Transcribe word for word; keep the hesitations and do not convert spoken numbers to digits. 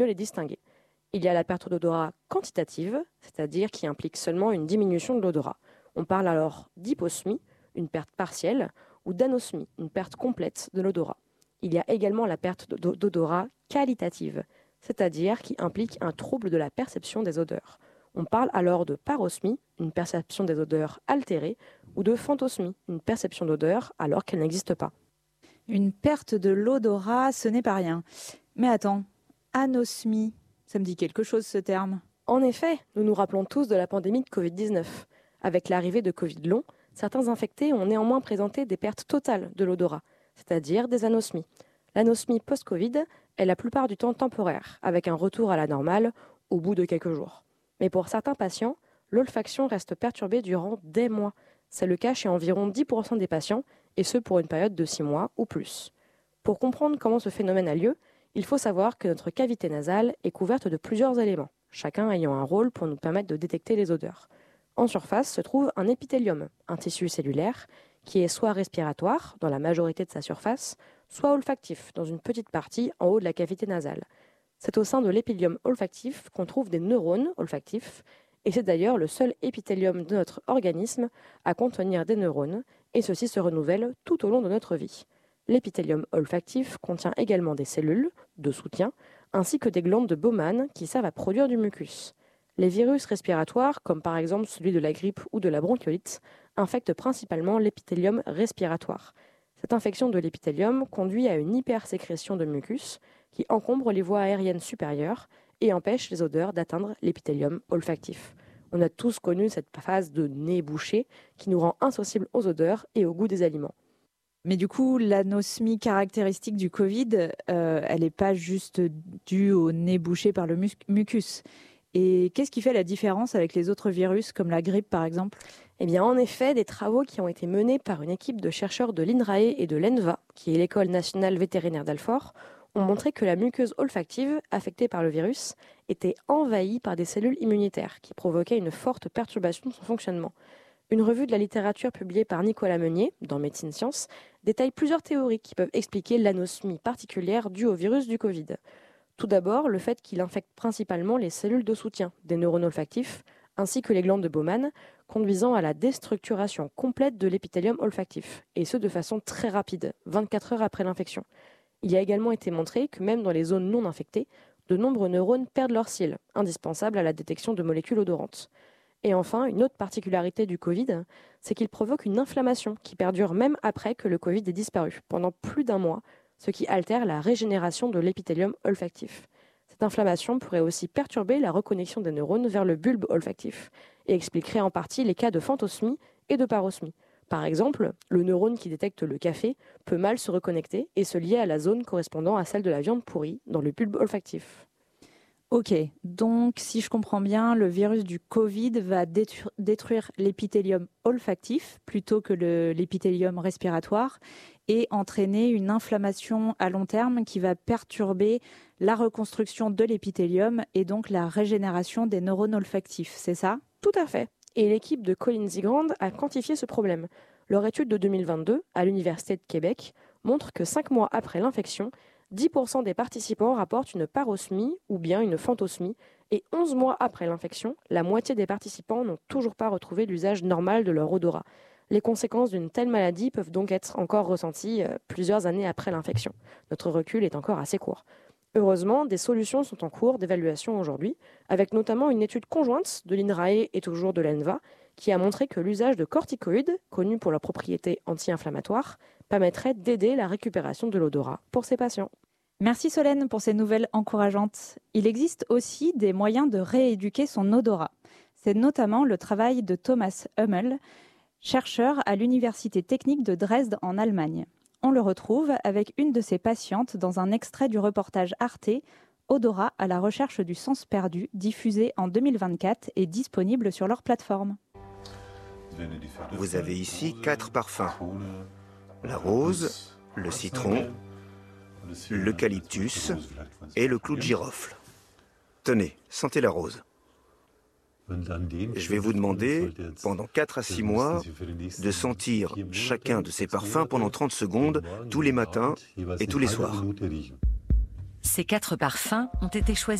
les distinguer. Il y a la perte d'odorat quantitative, c'est-à-dire qui implique seulement une diminution de l'odorat. On parle alors d'hyposmie, une perte partielle, ou d'anosmie, une perte complète de l'odorat. Il y a également la perte d'odorat qualitative, c'est-à-dire qui implique un trouble de la perception des odeurs. On parle alors de parosmie, une perception des odeurs altérée, ou de phantosmie, une perception d'odeur alors qu'elle n'existe pas. Une perte de l'odorat, ce n'est pas rien. Mais attends, anosmie, ça me dit quelque chose ce terme. En effet, nous nous rappelons tous de la pandémie de covid dix-neuf. Avec l'arrivée de Covid long, certains infectés ont néanmoins présenté des pertes totales de l'odorat, c'est-à-dire des anosmies. L'anosmie post-Covid est la plupart du temps temporaire, avec un retour à la normale au bout de quelques jours. Mais pour certains patients, l'olfaction reste perturbée durant des mois. C'est le cas chez environ dix pour cent des patients, et ce pour une période de six mois ou plus. Pour comprendre comment ce phénomène a lieu, il faut savoir que notre cavité nasale est couverte de plusieurs éléments, chacun ayant un rôle pour nous permettre de détecter les odeurs. En surface se trouve un épithélium, un tissu cellulaire, qui est soit respiratoire, dans la majorité de sa surface, soit olfactif, dans une petite partie en haut de la cavité nasale. C'est au sein de l'épithélium olfactif qu'on trouve des neurones olfactifs, et c'est d'ailleurs le seul épithélium de notre organisme à contenir des neurones, et ceux-ci se renouvellent tout au long de notre vie. L'épithélium olfactif contient également des cellules de soutien, ainsi que des glandes de Bowman qui servent à produire du mucus. Les virus respiratoires, comme par exemple celui de la grippe ou de la bronchiolite, infectent principalement l'épithélium respiratoire. Cette infection de l'épithélium conduit à une hypersécrétion de mucus qui encombre les voies aériennes supérieures et empêche les odeurs d'atteindre l'épithélium olfactif. On a tous connu cette phase de nez bouché qui nous rend insensibles aux odeurs et au goût des aliments. Mais du coup, l'anosmie caractéristique du Covid, euh, elle n'est pas juste due au nez bouché par le mus- mucus. Et qu'est-ce qui fait la différence avec les autres virus, comme la grippe par exemple ? Eh bien, en effet, des travaux qui ont été menés par une équipe de chercheurs de l'INRAE et de l'ENVA, qui est l'École nationale vétérinaire d'Alfort, ont montré que la muqueuse olfactive, affectée par le virus, était envahie par des cellules immunitaires qui provoquaient une forte perturbation de son fonctionnement. Une revue de la littérature publiée par Nicolas Meunier, dans Médecine Science, détaille plusieurs théories qui peuvent expliquer l'anosmie particulière due au virus du Covid. Tout d'abord, le fait qu'il infecte principalement les cellules de soutien des neurones olfactifs, ainsi que les glandes de Bowman, conduisant à la déstructuration complète de l'épithélium olfactif, et ce de façon très rapide, vingt-quatre heures après l'infection. Il a également été montré que même dans les zones non infectées, de nombreux neurones perdent leur cils, indispensables à la détection de molécules odorantes. Et enfin, une autre particularité du Covid, c'est qu'il provoque une inflammation qui perdure même après que le Covid ait disparu, pendant plus d'un mois, ce qui altère la régénération de l'épithélium olfactif. Cette inflammation pourrait aussi perturber la reconnexion des neurones vers le bulbe olfactif et expliquerait en partie les cas de phantosmie et de parosmie. Par exemple, le neurone qui détecte le café peut mal se reconnecter et se lier à la zone correspondant à celle de la viande pourrie dans le bulbe olfactif. Ok, donc si je comprends bien, le virus du Covid va détruire, détruire l'épithélium olfactif plutôt que le, l'épithélium respiratoire et entraîner une inflammation à long terme qui va perturber la reconstruction de l'épithélium et donc la régénération des neurones olfactifs, c'est ça ? Tout à fait. Et l'équipe de Colin Zigrand a quantifié ce problème. Leur étude de deux mille vingt-deux à l'Université de Québec montre que cinq mois après l'infection, dix pour cent des participants rapportent une parosmie ou bien une phantosmie et onze mois après l'infection, la moitié des participants n'ont toujours pas retrouvé l'usage normal de leur odorat. Les conséquences d'une telle maladie peuvent donc être encore ressenties euh, plusieurs années après l'infection. Notre recul est encore assez court. Heureusement, des solutions sont en cours d'évaluation aujourd'hui, avec notamment une étude conjointe de l'INRAE et toujours de l'ENVA, qui a montré que l'usage de corticoïdes, connus pour leurs propriétés anti-inflammatoires, permettrait d'aider la récupération de l'odorat pour ces patients. Merci Solène pour ces nouvelles encourageantes. Il existe aussi des moyens de rééduquer son odorat. C'est notamment le travail de Thomas Hummel, chercheur à l'Université technique de Dresde en Allemagne. On le retrouve avec une de ses patientes dans un extrait du reportage Arte « Odorat à la recherche du sens perdu » diffusé en deux mille vingt-quatre et disponible sur leur plateforme. Vous avez ici quatre parfums. La rose, le citron, l'eucalyptus et le clou de girofle. Tenez, sentez la rose. Je vais vous demander, pendant quatre à six mois, de sentir chacun de ces parfums pendant trente secondes, tous les matins et tous les soirs. Ces quatre parfums ont été choisis